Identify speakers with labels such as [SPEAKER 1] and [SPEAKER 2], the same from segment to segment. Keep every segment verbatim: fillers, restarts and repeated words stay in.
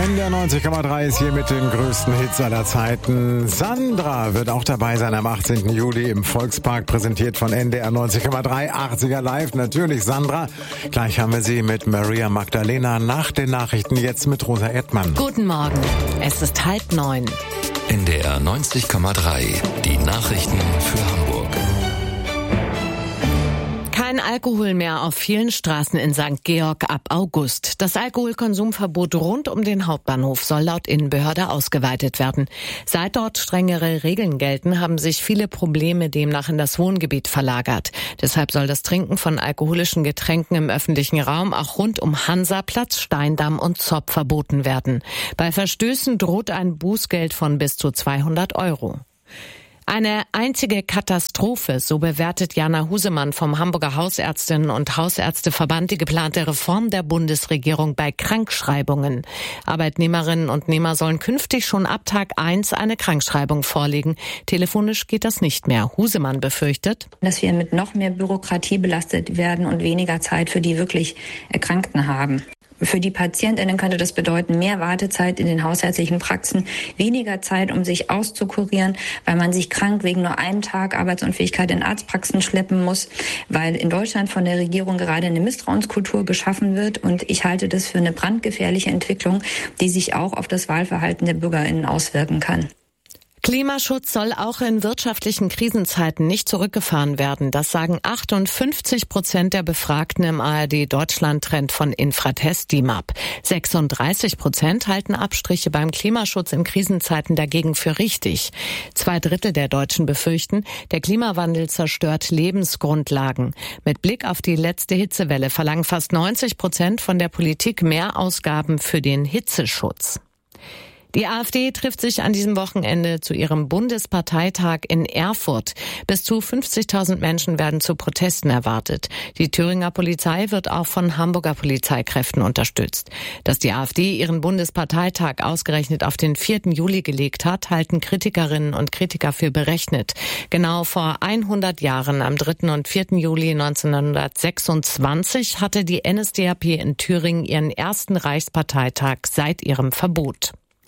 [SPEAKER 1] N D R neunzig Komma drei ist hier mit den größten Hits aller Zeiten. Sandra wird auch dabei sein am achtzehnten Juli im Volkspark, präsentiert von N D R neunzig Komma drei, achtziger Live. Natürlich Sandra. Gleich haben wir sie mit Maria Magdalena nach den Nachrichten, jetzt mit Rosa Erdmann.
[SPEAKER 2] Guten Morgen, es ist halb neun.
[SPEAKER 3] N D R neunzig Komma drei, die Nachrichten für Hamburg.
[SPEAKER 2] Kein Alkohol mehr auf vielen Straßen in Sankt Georg ab August. Das Alkoholkonsumverbot rund um den Hauptbahnhof soll laut Innenbehörde ausgeweitet werden. Seit dort strengere Regeln gelten, haben sich viele Probleme demnach in das Wohngebiet verlagert. Deshalb soll das Trinken von alkoholischen Getränken im öffentlichen Raum auch rund um Hansaplatz, Steindamm und Zopp verboten werden. Bei Verstößen droht ein Bußgeld von bis zu zweihundert Euro. Eine einzige Katastrophe, so bewertet Jana Husemann vom Hamburger Hausärztinnen- und Hausärzteverband die geplante Reform der Bundesregierung bei Krankschreibungen. Arbeitnehmerinnen und Nehmer sollen künftig schon ab Tag eins eine Krankschreibung vorlegen. Telefonisch geht das nicht mehr. Husemann befürchtet,
[SPEAKER 4] dass wir mit noch mehr Bürokratie belastet werden und weniger Zeit für die wirklich Erkrankten haben. Für die Patientinnen könnte das bedeuten, mehr Wartezeit in den hausärztlichen Praxen, weniger Zeit, um sich auszukurieren, weil man sich krank wegen nur einem Tag Arbeitsunfähigkeit in Arztpraxen schleppen muss, weil in Deutschland von der Regierung gerade eine Misstrauenskultur geschaffen wird. Und ich halte das für eine brandgefährliche Entwicklung, die sich auch auf das Wahlverhalten der BürgerInnen auswirken kann.
[SPEAKER 2] Klimaschutz soll auch in wirtschaftlichen Krisenzeiten nicht zurückgefahren werden. Das sagen achtundfünfzig Prozent der Befragten im A R D-Deutschland-Trend von Infratest D I M A P. sechsunddreißig Prozent halten Abstriche beim Klimaschutz in Krisenzeiten dagegen für richtig. Zwei Drittel der Deutschen befürchten, der Klimawandel zerstört Lebensgrundlagen. Mit Blick auf die letzte Hitzewelle verlangen fast neunzig Prozent von der Politik mehr Ausgaben für den Hitzeschutz. Die AfD trifft sich an diesem Wochenende zu ihrem Bundesparteitag in Erfurt. Bis zu fünfzigtausend Menschen werden zu Protesten erwartet. Die Thüringer Polizei wird auch von Hamburger Polizeikräften unterstützt. Dass die AfD ihren Bundesparteitag ausgerechnet auf den vierten Juli gelegt hat, halten Kritikerinnen und Kritiker für berechnet. Genau vor hundert Jahren, am dritten und vierten Juli neunzehnhundertsechsundzwanzig, hatte die N S D A P in Thüringen ihren ersten Reichsparteitag seit ihrem Verbot.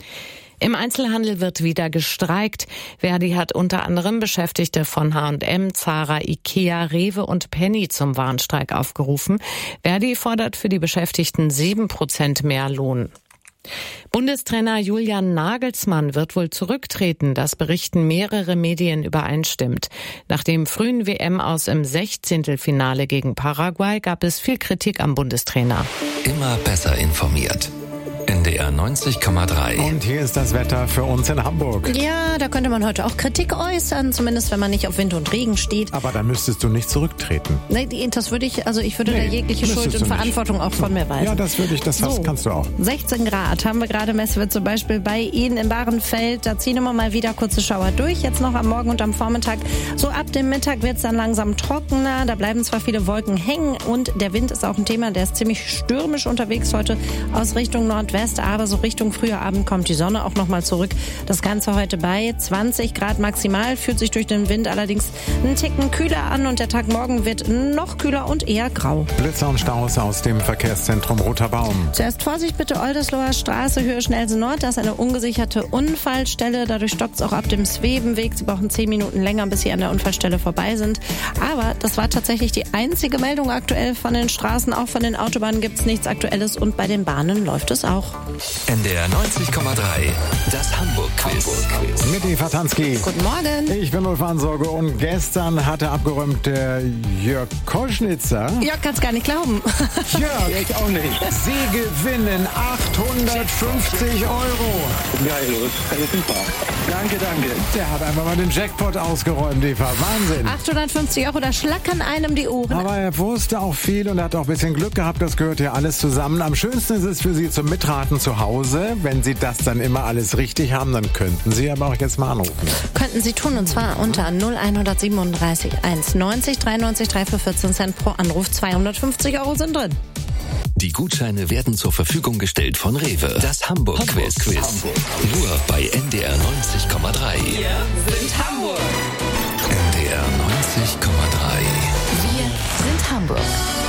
[SPEAKER 2] Im Einzelhandel wird wieder gestreikt. Verdi hat unter anderem Beschäftigte von H und M, Zara, Ikea, Rewe und Penny zum Warnstreik aufgerufen. Verdi fordert für die Beschäftigten sieben Prozent mehr Lohn. Bundestrainer Julian Nagelsmann wird wohl zurücktreten, das berichten mehrere Medien übereinstimmt. Nach dem frühen W M-Aus im Sechzehntelfinale gegen Paraguay gab es viel Kritik am Bundestrainer.
[SPEAKER 3] Immer besser informiert. N D R neunzig Komma drei.
[SPEAKER 1] Und hier ist das Wetter für uns in Hamburg.
[SPEAKER 5] Ja, da könnte man heute auch Kritik äußern, zumindest wenn man nicht auf Wind und Regen steht.
[SPEAKER 1] Aber da müsstest du nicht zurücktreten.
[SPEAKER 5] Nee, das würde ich, also ich würde
[SPEAKER 1] Nee,
[SPEAKER 5] da jegliche Schuld und Verantwortung auch von mir weisen.
[SPEAKER 1] Ja, das würde ich, das
[SPEAKER 5] So.
[SPEAKER 1] kannst du auch.
[SPEAKER 5] sechzehn Grad haben wir gerade, messen wir zum Beispiel bei Ihnen in Bahrenfeld. Da ziehen immer mal wieder kurze Schauer durch. Jetzt noch am Morgen und am Vormittag. So ab dem Mittag wird es dann langsam trockener. Da bleiben zwar viele Wolken hängen und der Wind ist auch ein Thema. Der ist ziemlich stürmisch unterwegs heute aus Richtung Nordwest. Aber so Richtung früher Abend kommt die Sonne auch nochmal zurück. Das Ganze heute bei zwanzig Grad maximal. Fühlt sich durch den Wind allerdings einen Ticken kühler an. Und der Tag morgen wird noch kühler und eher grau.
[SPEAKER 1] Blitzer und Staus aus dem Verkehrszentrum Roter Baum.
[SPEAKER 5] Zuerst Vorsicht bitte, Oldesloher Straße, Höhe Schnellse Nord. Da ist eine ungesicherte Unfallstelle. Dadurch stockt es auch ab dem Svebenweg. Sie brauchen zehn Minuten länger, bis Sie an der Unfallstelle vorbei sind. Aber das war tatsächlich die einzige Meldung aktuell von den Straßen. Auch von den Autobahnen gibt es nichts Aktuelles. Und bei den Bahnen läuft es auch.
[SPEAKER 3] N D R neunzig Komma drei, das Hamburg-Quiz.
[SPEAKER 1] Mit Eva Tanski.
[SPEAKER 5] Guten Morgen.
[SPEAKER 1] Ich bin Ulf Ansorge und gestern hatte abgeräumt der Jörg Koschnitzer.
[SPEAKER 5] Jörg kann es gar nicht glauben.
[SPEAKER 1] Jörg, ich auch nicht. Sie gewinnen achthundertfünfzig Euro.
[SPEAKER 6] Geil, das ist super. Danke, danke.
[SPEAKER 1] Der hat einfach mal den Jackpot ausgeräumt, Eva. Wahnsinn.
[SPEAKER 5] achthundertfünfzig Euro, da schlackern einem die Ohren.
[SPEAKER 1] Aber er wusste auch viel und er hat auch ein bisschen Glück gehabt. Das gehört ja alles zusammen. Am schönsten ist es für Sie zum Mitraten zu Hause. Wenn Sie das dann immer alles richtig haben, dann könnten Sie aber auch jetzt mal anrufen.
[SPEAKER 5] Könnten Sie tun, und zwar unter null eins siebenunddreißig eins neunzig dreiundneunzig drei für vierzehn Cent pro Anruf. zweihundertfünfzig Euro sind drin.
[SPEAKER 3] Die Gutscheine werden zur Verfügung gestellt von Rewe. Das Hamburg-Quiz. Hamburg. Nur bei N D R neunzig Komma drei.
[SPEAKER 2] Wir sind Hamburg.
[SPEAKER 3] N D R neunzig Komma drei.
[SPEAKER 2] Wir sind Hamburg.